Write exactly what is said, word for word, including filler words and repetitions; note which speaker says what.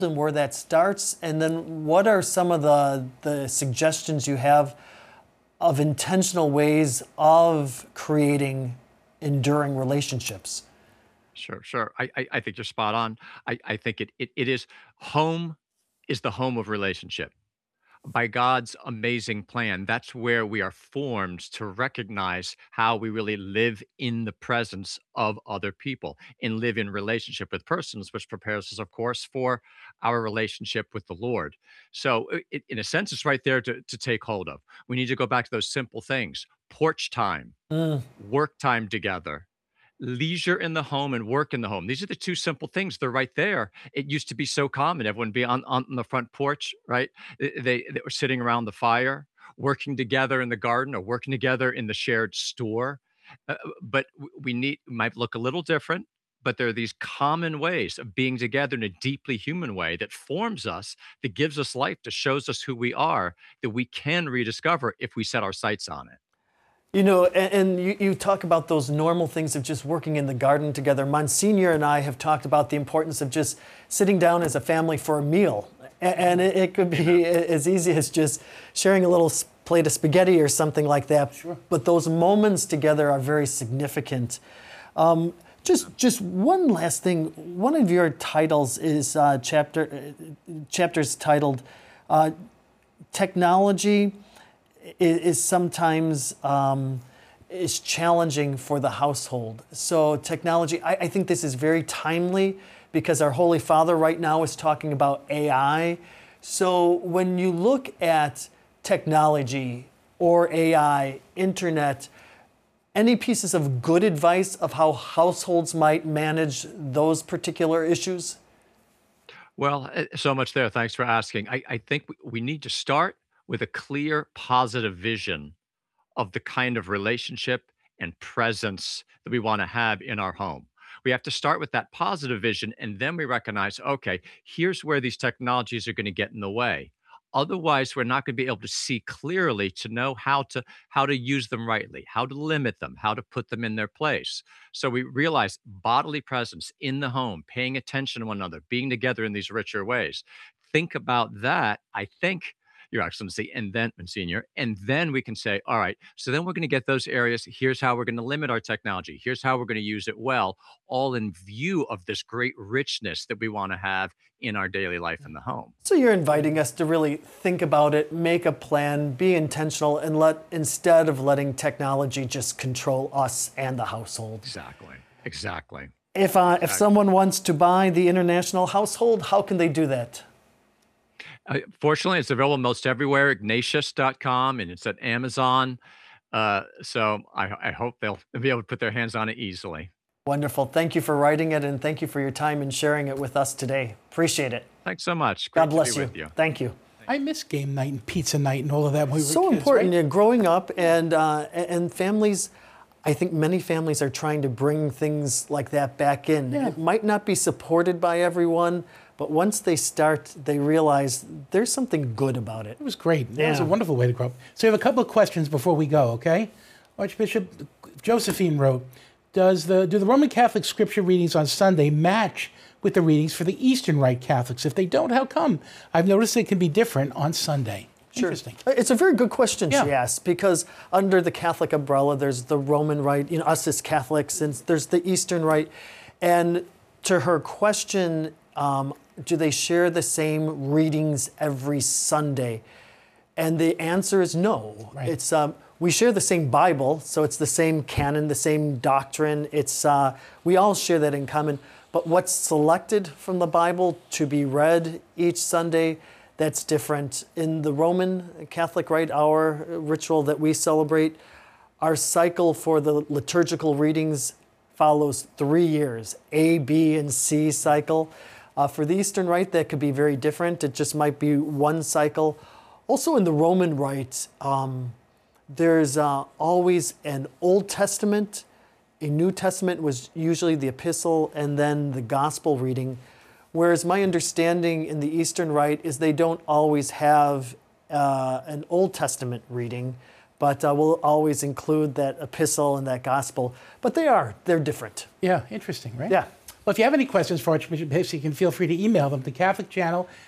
Speaker 1: and where that starts? And then what are some of the, the suggestions you have of intentional ways of creating enduring relationships?
Speaker 2: Sure, sure. I, I, I think you're spot on. I, I think it, it it is home is the home of relationship. By God's amazing plan, that's where we are formed to recognize how we really live in the presence of other people and live in relationship with persons, which prepares us, of course, for our relationship with the Lord. So, i- i- in a sense, it's right there to, to take hold of. We need to go back to those simple things: porch time,
Speaker 1: Mm.
Speaker 2: work time together, leisure in the home and work in the home. These are the two simple things. They're right there. It used to be so common. Everyone be on, on the front porch, right? They, they, they were sitting around the fire, working together in the garden or working together in the shared store. Uh, but w- we need, might look a little different, but there are these common ways of being together in a deeply human way that forms us, that gives us life, that shows us who we are, that we can rediscover if we set our sights on it.
Speaker 1: You know, and, and you, you talk about those normal things of just working in the garden together. Monsignor and I have talked about the importance of just sitting down as a family for a meal. A- And it, it could be as easy as just sharing a little s- plate of spaghetti or something like that.
Speaker 3: Sure.
Speaker 1: But those moments together are very significant. Um, just, just one last thing. One of your titles is uh, chapter, uh, chapters titled uh, "Technology is, is sometimes um, is challenging for the household." So technology, I, I think this is very timely because our Holy Father right now is talking about A I. So when you look at technology or A I, internet, any pieces of good advice of how households might manage those particular issues?
Speaker 2: Well, eh, so much there. Thanks for asking. I, I think we we need to start with a clear, positive vision of the kind of relationship and presence that we want to have in our home. We have to start with that positive vision, and then we recognize, okay, here's where these technologies are going to get in the way. Otherwise, we're not going to be able to see clearly to know how to how to use them rightly, how to limit them, how to put them in their place. So we realize bodily presence in the home, paying attention to one another, being together in these richer ways. Think about that. I think, Your Excellency, and then and Senior, and then we can say, all right, so then we're going to get those areas. Here's how we're going to limit our technology. Here's how we're going to use it well, all in view of this great richness that we want to have in our daily life in the home.
Speaker 1: So you're inviting us to really think about it, make a plan, be intentional, and let instead of letting technology just control us and the household.
Speaker 2: Exactly. Exactly.
Speaker 1: If uh, if
Speaker 2: Exactly.
Speaker 1: someone wants to buy the International Household, how can they do that?
Speaker 2: Uh, fortunately, it's available most everywhere, ignatius dot com, and it's at Amazon. Uh, so I, I hope they'll be able to put their hands on it easily.
Speaker 1: Wonderful. Thank you for writing it, and thank you for your time and sharing it with us today. Appreciate it.
Speaker 2: Thanks so much.
Speaker 1: God
Speaker 2: Great to
Speaker 1: bless
Speaker 2: be
Speaker 1: you.
Speaker 2: with you.
Speaker 1: Thank you.
Speaker 3: I miss game night and pizza night and all of that when we were
Speaker 1: So
Speaker 3: kids,
Speaker 1: important.
Speaker 3: right?
Speaker 1: Yeah, growing up and uh, and families, I think many families are trying to bring things like that back in.
Speaker 3: Yeah.
Speaker 1: It might not be supported by everyone, but once they start, they realize there's something good about it.
Speaker 3: It was great. That was a
Speaker 1: Yeah.
Speaker 3: wonderful way to grow up. So we have a couple of questions before we go, okay? Archbishop Josephine wrote, Does the do the Roman Catholic scripture readings on Sunday match with the readings for the Eastern Rite Catholics? If they don't, how come? I've noticed they can be different on Sunday.
Speaker 1: Sure.
Speaker 3: Interesting.
Speaker 1: It's a very good question
Speaker 3: Yeah.
Speaker 1: she asked, because under the Catholic umbrella, there's the Roman Rite, you know, us as Catholics, and there's the Eastern Rite. And to her question, um, do they share the same readings every Sunday? And the answer is no.
Speaker 3: Right.
Speaker 1: It's um, we share the same Bible, so it's the same canon, the same doctrine. It's uh, we all share that in common. But what's selected from the Bible to be read each Sunday, that's different. In the Roman Catholic Rite, our ritual that we celebrate, our cycle for the liturgical readings follows three years, A, B, and C cycle. Uh, for the Eastern Rite, that could be very different. It just might be one cycle. Also in the Roman Rite, um, there's uh, always an Old Testament, a New Testament was usually the epistle, and then the gospel reading. Whereas my understanding in the Eastern Rite is they don't always have uh, an Old Testament reading, but uh, we'll always include that epistle and that gospel. But they are, they're different.
Speaker 3: Yeah, interesting, right?
Speaker 1: Yeah.
Speaker 3: Well, if you have any questions for Archbishop Hicks, you can feel free to email them to Catholic Channel